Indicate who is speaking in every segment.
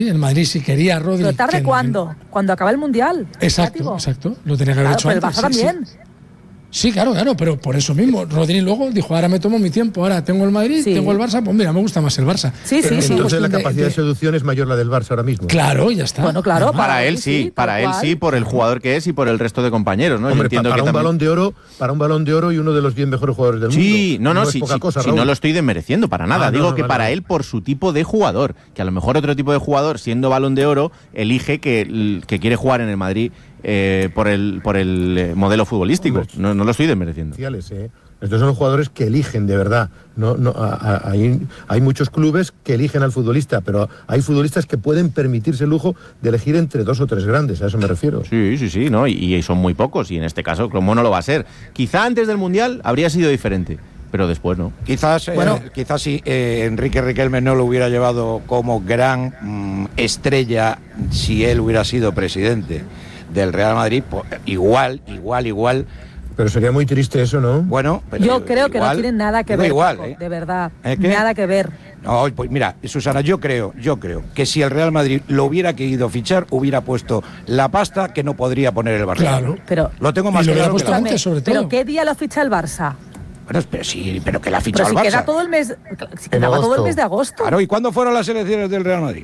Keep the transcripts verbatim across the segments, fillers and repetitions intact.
Speaker 1: El Madrid si quería a Rodri...
Speaker 2: ¿Pero tarde cuándo? ¿Cuando acaba el Mundial?
Speaker 1: Exacto,
Speaker 2: ¿Látigo?
Speaker 1: exacto. Lo tenía que haber
Speaker 2: claro,
Speaker 1: hecho
Speaker 2: pero
Speaker 1: antes.
Speaker 2: el Barça
Speaker 1: sí,
Speaker 2: también.
Speaker 1: Sí. Sí, claro, claro, pero por eso mismo. Rodri luego dijo, ahora me tomo mi tiempo, ahora tengo el Madrid, sí. tengo el Barça, pues mira, me gusta más el Barça.
Speaker 2: Sí, sí,
Speaker 3: pero
Speaker 2: sí.
Speaker 3: Entonces la capacidad de, de seducción es mayor la del Barça ahora mismo.
Speaker 1: Claro, ya está.
Speaker 2: Bueno, claro.
Speaker 4: Para, para él sí, sí para él cual. sí, por el jugador que es y por el resto de compañeros, ¿no?
Speaker 3: Hombre,
Speaker 4: entiendo
Speaker 3: para
Speaker 4: que
Speaker 3: un
Speaker 4: también...
Speaker 3: balón de oro, para un balón de oro y uno de los diez mejores jugadores del
Speaker 4: sí,
Speaker 3: mundo.
Speaker 4: Sí, no, no,
Speaker 3: no
Speaker 4: sí,
Speaker 3: es poca
Speaker 4: sí,
Speaker 3: cosa,
Speaker 4: sí, no lo estoy desmereciendo para nada.
Speaker 3: Ah,
Speaker 4: Digo
Speaker 3: no, no,
Speaker 4: que
Speaker 3: vale,
Speaker 4: para
Speaker 3: vale.
Speaker 4: él, por su tipo de jugador, que a lo mejor otro tipo de jugador, siendo balón de oro, elige que, que quiere jugar en el Madrid eh, por el por el modelo futbolístico. Hombre, no, no lo estoy desmereciendo.
Speaker 3: ¿eh? Estos son los jugadores que eligen de verdad. No, no, a, a, hay, hay muchos clubes que eligen al futbolista, pero hay futbolistas que pueden permitirse el lujo de elegir entre dos o tres grandes, a eso me refiero.
Speaker 4: Sí, sí, sí, ¿no? Y, y son muy pocos, y en este caso, ¿cómo no lo va a ser? Quizá antes del Mundial habría sido diferente, pero después no.
Speaker 5: Quizás,
Speaker 2: bueno,
Speaker 5: eh, quizás si eh, Enrique Riquelme no lo hubiera llevado como gran mmm, estrella si él hubiera sido presidente del Real Madrid, pues, igual, igual, igual...
Speaker 3: Pero sería muy triste eso, ¿no?
Speaker 5: Bueno, pero
Speaker 2: yo creo
Speaker 5: igual,
Speaker 2: que no tiene nada que ver,
Speaker 5: igual, ¿eh?
Speaker 2: de verdad,
Speaker 5: ¿Eh,
Speaker 2: nada que ver.
Speaker 5: No, pues mira, Susana, yo creo, yo creo que si el Real Madrid lo hubiera querido fichar, hubiera puesto la pasta que no podría poner el Barça.
Speaker 1: Claro.
Speaker 2: Pero
Speaker 5: lo tengo más
Speaker 1: lo
Speaker 5: claro
Speaker 1: puesto
Speaker 5: que la...
Speaker 1: antes, sobre todo.
Speaker 2: ¿Pero qué día lo ficha el Barça?
Speaker 5: Bueno, pero sí, pero que la ficha
Speaker 2: pero
Speaker 5: el
Speaker 2: si
Speaker 5: Barça.
Speaker 2: queda todo el mes, si quedaba todo el mes de agosto.
Speaker 5: Claro, ¿y cuándo fueron las elecciones del Real Madrid?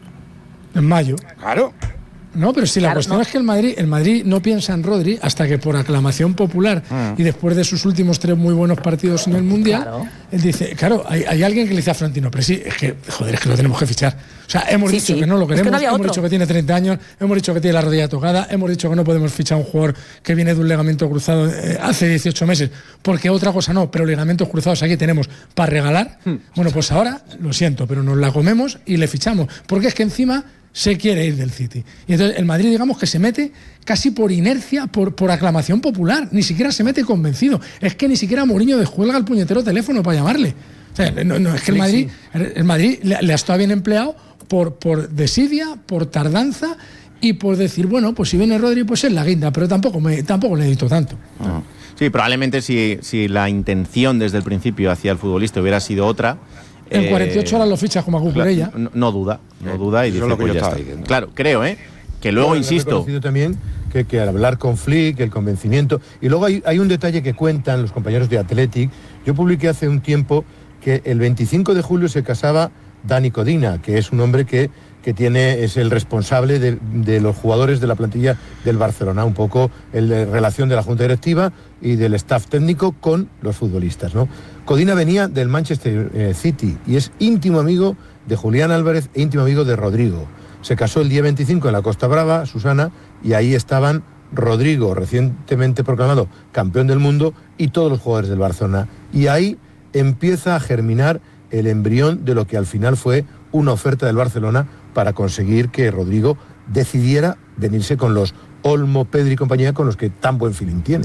Speaker 1: En mayo.
Speaker 5: Claro.
Speaker 1: No, pero si la
Speaker 2: claro,
Speaker 1: cuestión
Speaker 2: no.
Speaker 1: es que el Madrid, el Madrid no piensa en Rodri hasta que por aclamación popular
Speaker 5: mm.
Speaker 1: y después de sus últimos tres muy buenos partidos en el Mundial,
Speaker 2: claro.
Speaker 1: él dice, claro, hay, hay alguien que le dice a Florentino, pero sí, es que, joder, es que lo tenemos que fichar. O sea, hemos
Speaker 2: sí,
Speaker 1: dicho
Speaker 2: sí.
Speaker 1: que no lo queremos,
Speaker 2: es que no
Speaker 1: hemos
Speaker 2: otro.
Speaker 1: dicho que tiene treinta años, hemos dicho que tiene la rodilla tocada, hemos dicho que no podemos fichar a un jugador que viene de un ligamento cruzado eh, hace dieciocho meses, porque otra cosa no, pero ligamentos cruzados aquí tenemos para regalar. Hmm. Bueno, pues ahora, lo siento, pero nos la comemos y le fichamos, porque es que encima se quiere ir del City. Y entonces el Madrid, digamos que se mete casi por inercia, por, por aclamación popular. Ni siquiera se mete convencido. Es que ni siquiera Mourinho descuelga el puñetero teléfono para llamarle. O sea, no, no, es que el Madrid, el Madrid le, le ha estado bien empleado por, por desidia, por tardanza y por decir, bueno, pues si viene Rodri, pues es la guinda, pero tampoco, me, tampoco le edito tanto.
Speaker 4: No. Sí, probablemente si, si la intención desde el principio hacia el futbolista hubiera sido otra...
Speaker 1: En cuarenta y ocho horas lo fichas como a Cucurella.
Speaker 4: No, no duda, no duda y dice,
Speaker 5: lo que
Speaker 4: pues
Speaker 5: yo
Speaker 4: ya
Speaker 5: estaba
Speaker 4: está.
Speaker 5: diciendo.
Speaker 4: Claro, creo, ¿eh? Que luego,
Speaker 3: bueno,
Speaker 4: insisto...
Speaker 3: He también que, que al hablar con Flick, el convencimiento... Y luego hay, hay un detalle que cuentan los compañeros de Athletic. Yo publiqué hace un tiempo que el veinticinco de julio se casaba Dani Codina, que es un hombre que, que tiene, es el responsable de, de los jugadores de la plantilla del Barcelona, un poco el de relación de la Junta Directiva y del staff técnico con los futbolistas, ¿no? Codina venía del Manchester eh, City y es íntimo amigo de Julián Álvarez e íntimo amigo de Rodrigo. Se casó el día veinticinco en la Costa Brava, Susana, y ahí estaban Rodrigo, recientemente proclamado campeón del mundo, y todos los jugadores del Barcelona. Y ahí empieza a germinar el embrión de lo que al final fue una oferta del Barcelona para conseguir que Rodrigo decidiera venirse con los Olmo, Pedri y compañía, con los que tan buen feeling tiene.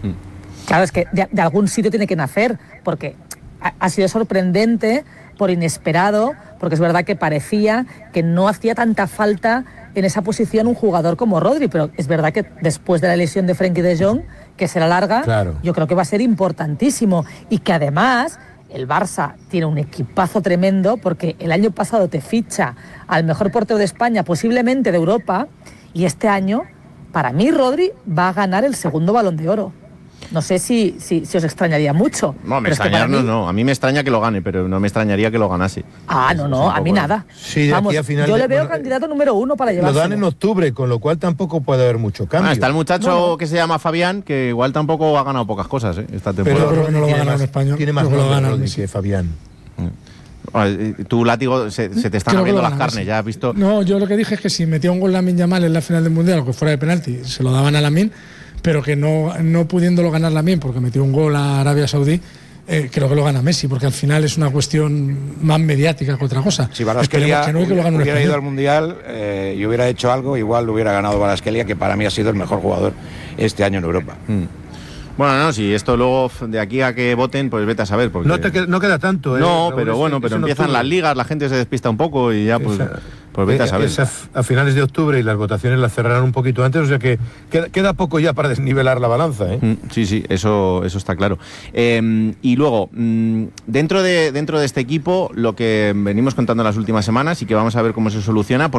Speaker 2: Claro, es que de, de algún sitio tiene que nacer, porque ha, ha sido sorprendente, por inesperado, porque es verdad que parecía que no hacía tanta falta en esa posición un jugador como Rodri, pero es verdad que después de la lesión de Frenkie de Jong, que será larga,
Speaker 3: claro.
Speaker 2: Yo creo que va a ser importantísimo, y que además el Barça tiene un equipazo tremendo, porque el año pasado te ficha al mejor portero de España, posiblemente de Europa, y este año, para mí, Rodri va a ganar el segundo Balón de Oro. No sé si, si, si os extrañaría mucho.
Speaker 4: No, me extrañarnos es mí... no. A mí me extraña que lo gane, pero no me extrañaría que lo ganase.
Speaker 2: Ah, no, no, a mí nada.
Speaker 3: Sí, de
Speaker 2: Vamos,
Speaker 3: aquí a final
Speaker 2: yo
Speaker 3: de...
Speaker 2: le veo
Speaker 3: bueno,
Speaker 2: candidato número uno para llevarse.
Speaker 3: Lo dan en octubre, con lo cual tampoco puede haber mucho cambio.
Speaker 4: Ah, está el muchacho
Speaker 2: no, no.
Speaker 4: que se llama Fabián, que igual tampoco ha ganado pocas cosas, ¿eh? Esta temporada.
Speaker 3: Pero
Speaker 1: creo que no lo va a ganar en español.
Speaker 3: Tiene más nombre que Fabián.
Speaker 4: Tu látigo, se, se te están
Speaker 1: Creo
Speaker 4: abriendo las
Speaker 1: ganan,
Speaker 4: carnes,
Speaker 1: sí.
Speaker 4: ya has visto.
Speaker 1: No, yo lo que dije es que si metía un gol Lamine Yamal en la final del Mundial, o que fuera de penalti, se lo daban a Lamine, pero que no, no pudiéndolo ganar Lamine porque metió un gol a Arabia Saudí, eh, creo que lo gana Messi, porque al final es una cuestión más mediática que otra cosa.
Speaker 5: Si Varaskelia
Speaker 1: que no, que lo gane
Speaker 5: hubiera
Speaker 1: un
Speaker 5: ido al Mundial eh, y hubiera hecho algo, igual lo hubiera ganado Varaskelia, que para mí ha sido el mejor jugador este año en Europa.
Speaker 4: Mm. Bueno, no, si esto luego de aquí a que voten, pues vete a saber. Porque...
Speaker 3: No, te queda, no queda tanto, ¿eh?
Speaker 4: No,
Speaker 3: Raúl,
Speaker 4: pero
Speaker 3: es,
Speaker 4: bueno,
Speaker 3: es
Speaker 4: pero
Speaker 3: en
Speaker 4: empiezan
Speaker 3: octubre.
Speaker 4: las ligas, la gente se despista un poco y ya pues,
Speaker 3: Esa,
Speaker 4: pues vete a saber.
Speaker 3: Es a, a finales de octubre y las votaciones las cerrarán un poquito antes, o sea que queda, queda poco ya para desnivelar la balanza, ¿eh?
Speaker 4: Mm, sí, sí, eso, eso está claro. Eh, y luego, mm, dentro de, dentro de este equipo, lo que venimos contando en las últimas semanas y que vamos a ver cómo se soluciona, por